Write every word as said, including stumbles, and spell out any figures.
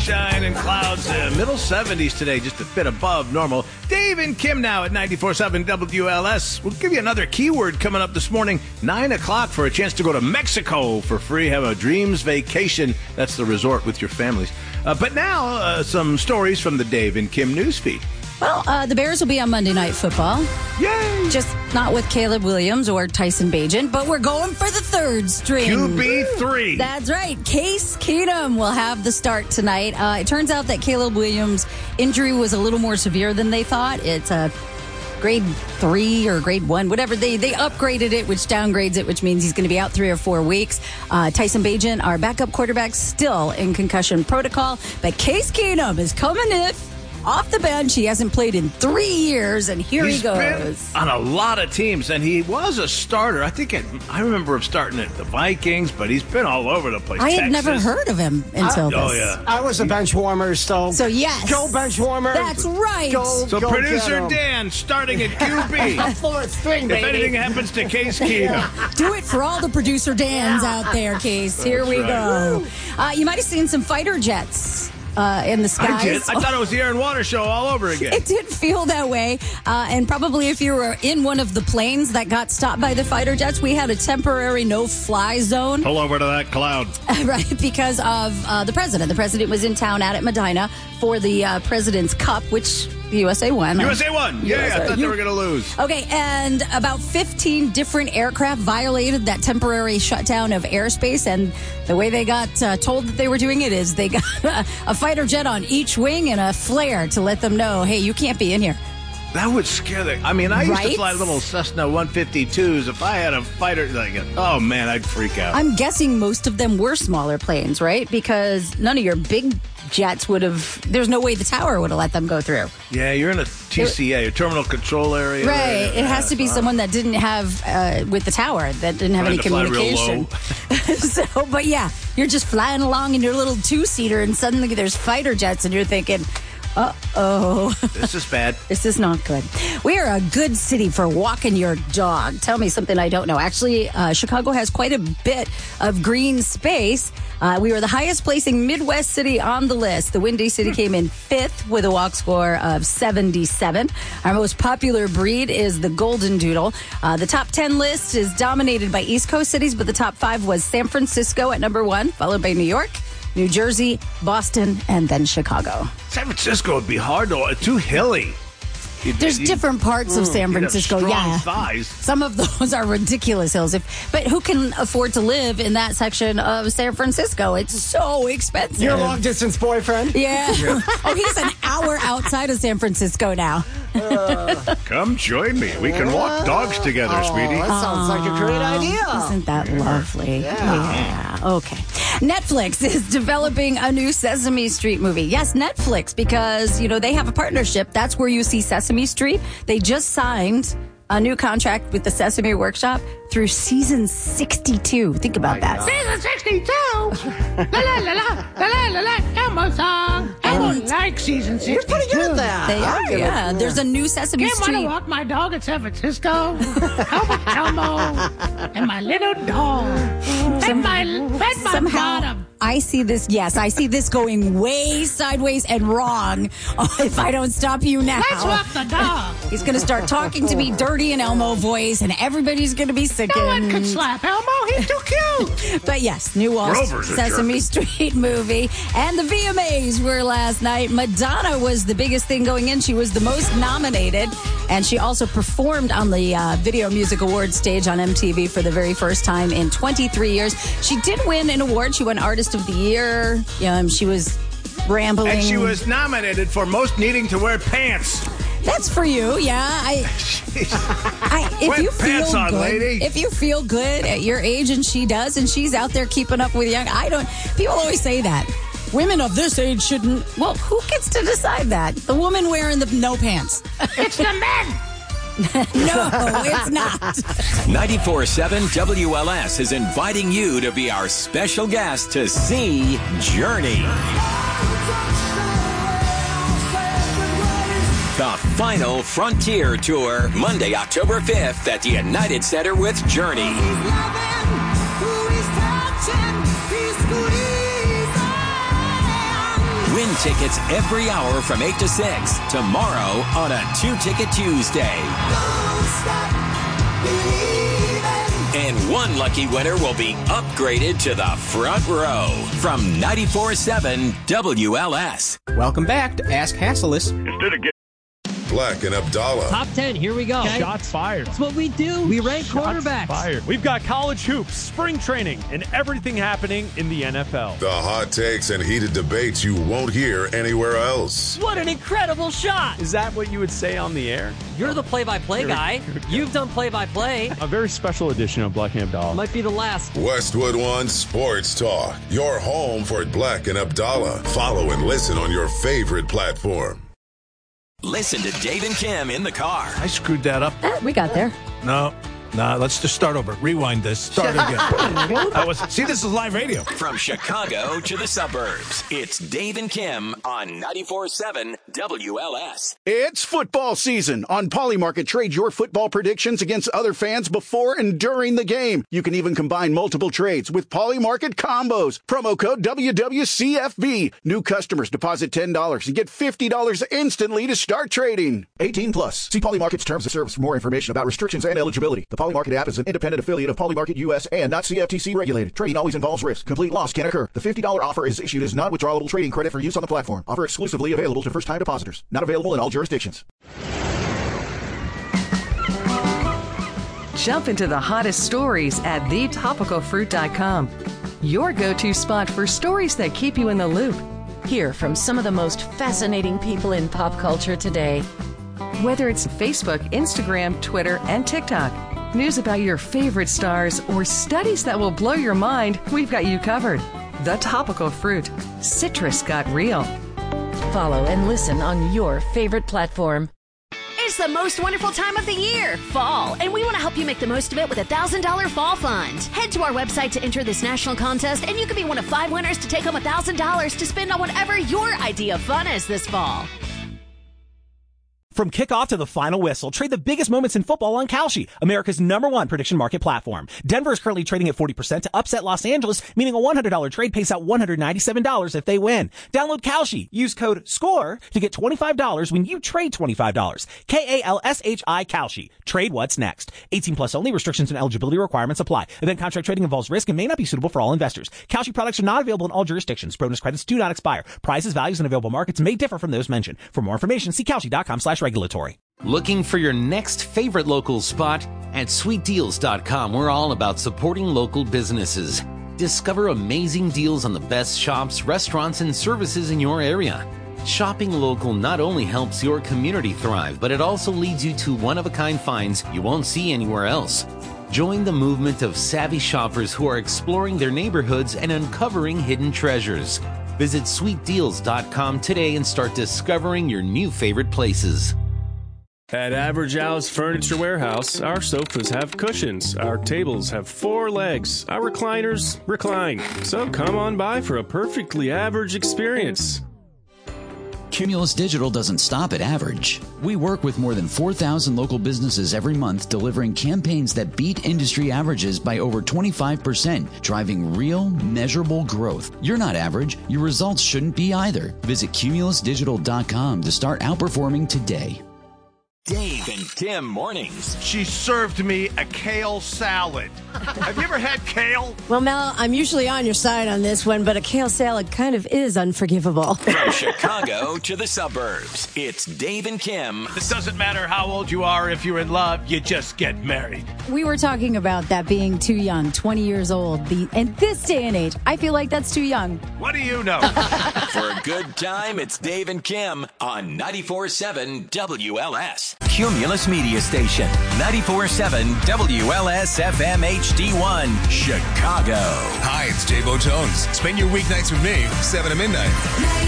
sunshine and clouds. Uh, middle seventies today, just a bit above normal. Dave and Kim now at ninety-four point seven W L S. We'll give you another keyword coming up this morning, nine o'clock, for a chance to go to Mexico for free. Have a dreams vacation. That's the resort with your families. Uh, but now, uh, some stories from the Dave and Kim newsfeed. Well, uh, the Bears will be on Monday Night Football. Yay! Just not with Caleb Williams or Tyson Bagent, but we're going for the third string. Q B three. That's right. Case Keenum will have the start tonight. Uh, it turns out that Caleb Williams' injury was a little more severe than they thought. It's a grade three or grade one, whatever. They they upgraded it, which downgrades it, which means he's going to be out three or four weeks. Uh, Tyson Bagent, our backup quarterback, still in concussion protocol. But Case Keenum is coming in off the bench. He hasn't played in three years, and here He's he goes. Been on a lot of teams, and he was a starter. I think it, I remember him starting at the Vikings, but he's been all over the place. I had Texas. never heard of him until I, this. Oh, yeah. I was a bench warmer, so... So, yes. Go bench warmer. That's right. Go, So go producer Dan starting at Q B. Fourth string, If baby. anything happens to Case Keenum. Do it for all the producer Dans out there, Case. Here we right. go. Uh, you might have seen some fighter jets uh, in the skies. I did. I thought it was the Air and Water Show all over again. It did feel that way. Uh, and probably if you were in one of the planes that got stopped by the fighter jets, we had a temporary no-fly zone. Pull over to that cloud. Right, because of uh, the president. The president was in town out at Medina for the uh, President's Cup, which the U S A won. U S A won. Yeah, U S A. I thought You- they were going to lose. Okay, and about fifteen different aircraft violated that temporary shutdown of airspace, and the way they got uh, told that they were doing it is they got a fighter jet on each wing and a flare to let them know, hey, you can't be in here. That would scare the... I mean, I used Right? to fly little Cessna one fifty-twos. If I had a fighter... like, oh, man, I'd freak out. I'm guessing most of them were smaller planes, right? Because none of your big jets would have... There's no way the tower would have let them go through. Yeah, you're in a T C A, a terminal control area. Right. Yeah, It has to be so- someone that didn't have, uh, with the tower, that didn't have Trying any to fly real communication. So, but yeah, you're just flying along in your little two-seater, and suddenly there's fighter jets, and you're thinking, uh-oh. This is bad. This is not good. We are a good city for walking your dog. Tell me something I don't know. Actually, uh, Chicago has quite a bit of green space. Uh, we were the highest placing Midwest city on the list. The Windy City came in fifth with a walk score of seventy-seven. Our most popular breed is the Golden Doodle. Uh, the top ten list is dominated by East Coast cities, but the top five was San Francisco at number one, followed by New York, New Jersey, Boston, and then Chicago. San Francisco would be hard, though. Too hilly. You'd- There's you'd- different parts of San you'd have Francisco, strong yeah. thighs. Some of those are ridiculous hills. If, but who can afford to live in that section of San Francisco? It's so expensive. Your long-distance boyfriend? Yeah. Oh, he's an hour outside of San Francisco now. Come join me. We can walk dogs together, Oh, sweetie. that sounds like a great idea. Isn't that lovely? Yeah. Okay. Netflix is developing a new Sesame Street movie. Yes, Netflix, because, you know, they have a partnership. That's where you see Sesame Street. They just signed a new contract with the Sesame Workshop through season sixty-two. Think about that. Season sixty-two. La la la la la la la la. Elmo song. Elmo And- like season sixty-two. You're pretty good at that. They I'll are, give it- yeah. There's a new Sesame Can't want to Street. walk my dog in San Francisco. Elmo, Elmo, and my little dog. Pet my, pet my Somehow, bottom. I see this. Yes, I see this going way sideways and wrong. Oh, if I don't stop you now, Let's walk the dog. he's going to start talking to me dirty in Elmo voice, and everybody's going to be sickened. No one can slap Elmo. He's too cute. But yes, new Walt Grover's a Sesame Street movie. And the V M As were last night. Madonna was the biggest thing going in. She was the most nominated. And she also performed on the uh, Video Music Awards stage on M T V for the very first time in twenty-three years. She did win an award. She won Artist of the Year. Um, she was rambling. And she was nominated for most needing to wear pants. That's for you, yeah. I, I if Put you pants feel on, good, lady. if you feel good at your age, and she does, and she's out there keeping up with young. I don't. People always say that women of this age shouldn't. Well, who gets to decide that? The woman wearing the no pants. It's the men. No, it's not. ninety-four point seven W L S is inviting you to be our special guest to see Journey. The Final Frontier Tour, Monday, October fifth at the United Center with Journey. Win tickets every hour from eight to six tomorrow on a two-ticket Tuesday. And one lucky winner will be upgraded to the front row from ninety-four point seven W L S. Welcome back to Ask Hasselus. Instead of getting Black and Abdallah. Top ten, here we go. Okay. Shots fired. That's what we do. We rank Shots quarterbacks. Fired. We've got college hoops, spring training, and everything happening in the N F L. The hot takes and heated debates you won't hear anywhere else. What an incredible shot. Is that what you would say on the air? You're the play-by-play Here we- guy. here we go. You've done play-by-play. A very special edition of Black and Abdallah. Might be the last. Westwood One Sports Talk. Your home for Black and Abdallah. Follow and listen on your favorite platform. Listen to Dave and Kim in the car. I screwed that up. Eh, we got there. No, no, let's just start over. Rewind this. Start again. I was, see, this is live radio. From Chicago to the suburbs, it's Dave and Kim on ninety-four point seven W L S. It's football season. On Polymarket, trade your football predictions against other fans before and during the game. You can even combine multiple trades with Polymarket combos. Promo code W W C F B. New customers deposit ten dollars and get fifty dollars instantly to start trading. eighteen plus. See Polymarket's terms of service for more information about restrictions and eligibility. The Polymarket app is an independent affiliate of Polymarket U S and not C F T C regulated. Trading always involves risk. Complete loss can occur. The fifty dollars offer is issued as non-withdrawable trading credit for use on the platform. Offer exclusively available to first-time depositors. Not available in all jurisdictions. Jump into the hottest stories at the topical fruit dot com. Your go-to spot for stories that keep you in the loop. Hear from some of the most fascinating people in pop culture today. Whether it's Facebook, Instagram, Twitter, and TikTok, news about your favorite stars, or studies that will blow your mind, we've got you covered. The Topical Fruit. Citrus got real. Follow and listen on your favorite platform. It's the most wonderful time of the year, fall, and we want to help you make the most of it with a one thousand dollars Fall Fund. Head to our website to enter this national contest, and you can be one of five winners to take home one thousand dollars to spend on whatever your idea of fun is this fall. From kickoff to the final whistle, trade the biggest moments in football on Kalshi, America's number one prediction market platform. Denver is currently trading at forty percent to upset Los Angeles, meaning a one hundred dollars trade pays out one hundred ninety-seven dollars if they win. Download Kalshi. Use code SCORE to get twenty-five dollars when you trade twenty-five dollars. K A L S H I Kalshi. Trade what's next. eighteen plus only. Restrictions and eligibility requirements apply. Event contract trading involves risk and may not be suitable for all investors. Kalshi products are not available in all jurisdictions. Bonus credits do not expire. Prices, values, and available markets may differ from those mentioned. For more information, see Kalshi.com slash regulatory. Looking for your next favorite local spot? At sweet deals dot com, we're all about supporting local businesses. Discover amazing deals on the best shops, restaurants, and services in your area. Shopping local not only helps your community thrive, but it also leads you to one-of-a-kind finds you won't see anywhere else. Join the movement of savvy shoppers who are exploring their neighborhoods and uncovering hidden treasures. Visit sweet deals dot com today and start discovering your new favorite places. At Average Al's Furniture Warehouse, our sofas have cushions, our tables have four legs, our recliners recline. So come on by for a perfectly average experience. Cumulus Digital doesn't stop at average. We work with more than four thousand local businesses every month, delivering campaigns that beat industry averages by over twenty-five percent, driving real, measurable growth. You're not average. Your results shouldn't be either. Visit cumulus digital dot com to start outperforming today. Dave and Kim mornings. She served me a kale salad. Have you ever had kale? Well, Mel, I'm usually on your side on this one, but a kale salad kind of is unforgivable. From Chicago to the suburbs, it's Dave and Kim. It doesn't matter how old you are. If you're in love, you just get married. We were talking about that being too young, twenty years old. The, and this day and age, I feel like that's too young. What do you know? For a good time, it's Dave and Kim on ninety-four point seven W L S. Cumulus Media Station, ninety-four point seven W L S F M H D one, Chicago. Hi, it's J-Bo Jones. Spend your weeknights with me, seven to midnight.